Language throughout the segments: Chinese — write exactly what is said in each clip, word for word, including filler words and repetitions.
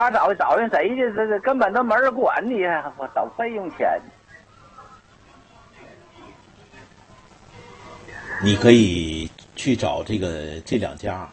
找找人谁去？这这根本都没人管你，我找费用钱。 你可以去找这个这两家。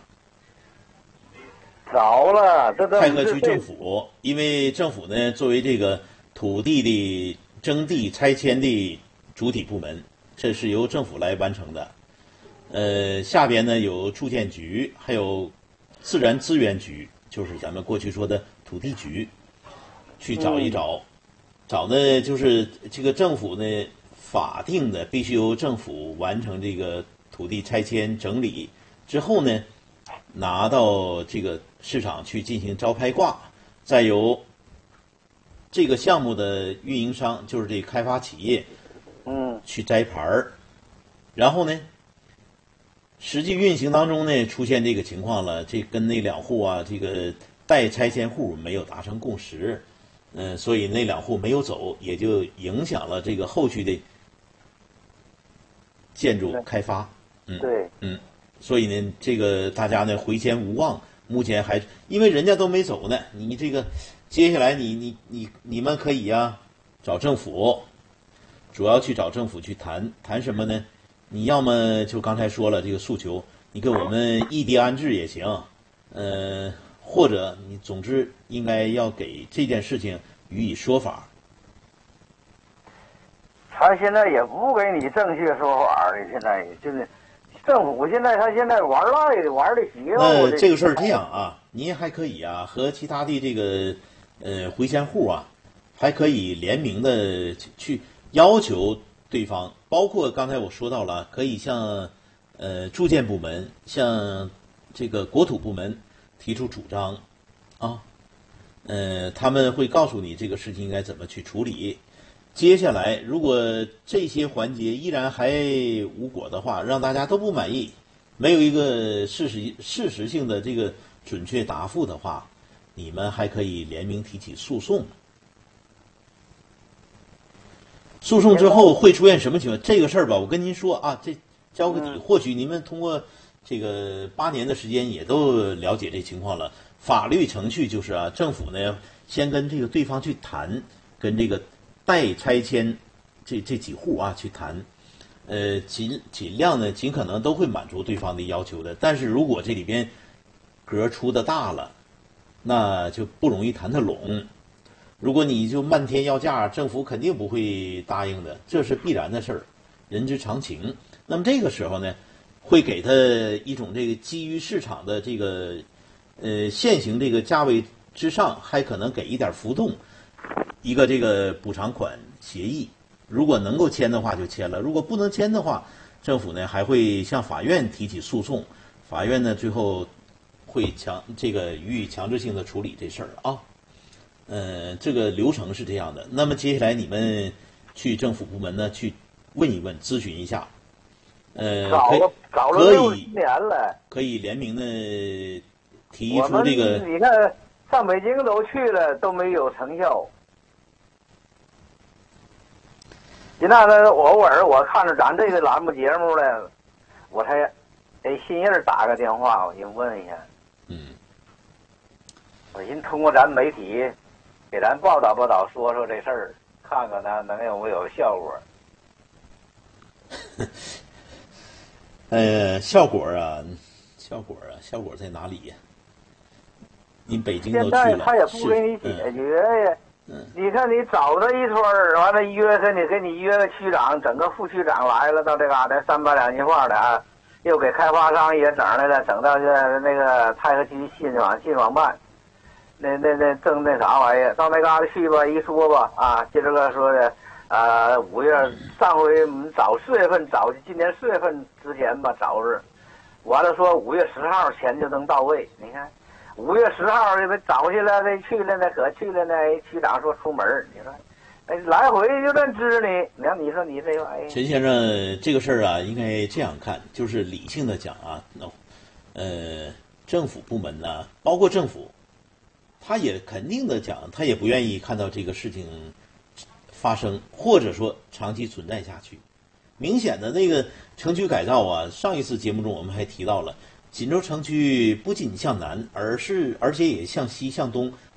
找了，这都太和区政府，因为政府呢作为这个土地的征地拆迁的主体部门，这是由政府来完成的。呃，下边呢有住建局，还有自然资源局，就是咱们过去说的土地局，去找一找。嗯、找呢就是这个政府呢法定的必须由政府完成这个土地拆迁整理之后呢，拿到这个市场去进行招拍挂，再由这个项目的运营商，就是这开发企业， 嗯， 去摘牌儿，然后呢，实际运行当中呢出现这个情况了，这跟那两户啊，这个待拆迁户没有达成共识，嗯、呃，所以那两户没有走，也就影响了这个后续的建筑开发。嗯， 对， 嗯。所以呢，这个大家呢回迁无望，目前还因为人家都没走呢，你这个接下来你你你你们可以呀、啊、找政府，主要去找政府去谈谈什么呢？你要么就刚才说了这个诉求，你给我们异地安置也行，呃，或者你总之应该要给这件事情予以说法。 他现在也不给你正确说法了，现在就是。政府现在他现在玩赖的，玩的邪乎。 呃，这个事儿这样啊，您还可以啊和其他的这个呃回迁户啊，还可以联名的去要求对方，包括刚才我说到了，可以向呃住建部门、向这个国土部门提出主张啊，呃，他们会告诉你这个事情应该怎么去处理。接下来，如果这些环节依然还无果的话，让大家都不满意，没有一个事实事实性的这个准确答复的话，你们还可以联名提起诉讼。诉讼之后会出现什么情况？这个事儿吧，我跟您说啊，这交个底，或许你们通过这个八年的时间也都了解这情况了。法律程序就是啊，政府呢先跟这个对方去谈，跟这个。待拆迁这这几户啊去谈，呃，尽尽量呢，尽可能都会满足对方的要求的。但是如果这里边格出的大了，那就不容易谈得拢。如果你就漫天要价，政府肯定不会答应的，这是必然的事儿，人之常情。那么这个时候呢，会给他一种这个基于市场的这个呃现行这个价位之上，还可能给一点浮动。一个这个补偿款协议，如果能够签的话就签了，如果不能签的话，政府呢还会向法院提起诉讼，法院呢最后会强这个予以强制性的处理这事儿啊。呃，这个流程是这样的。那么接下来你们去政府部门呢去问一问，咨询一下。呃， 搞了搞了六七年了， 可以联名的提出这个。 你看上北京都去了，都没有成效。现在呢，偶尔我看着咱这个栏目节目了，我才给心叶打个电话，我先问一下。 嗯。 我寻通过咱媒体给咱报道报道，说说这事儿，看看它能有没有效果。 呃，效果啊，效果啊，效果在哪里呀？你北京都去了， 现在他也不给你解决呀。 嗯， 你看你找这一村儿，完了约他，你给你约个区长，整个副区长来了，到这嘎达三百两金块的啊，又给开发商也整来了，整到这那个太和区信网信网办，那那那正那啥玩意儿，到那嘎达去吧，一说吧啊，今儿个说的啊，五月上回我们早四月份早今年四月份之前吧早日，完了说五月十号钱就能到位，你看。五月十号这找去了，这去了呢，可去了呢。区长说出门，你说，哎，来回就这支你。你看，你说你这玩意儿。 陈先生，这个事儿啊，应该这样看，就是理性的讲啊，呃，政府部门呢，包括政府，他也肯定的讲，他也不愿意看到这个事情发生，或者说长期存在下去。明显的那个城区改造啊，上一次节目中我们还提到了。锦州城区不仅向南，而是而且也向西、向东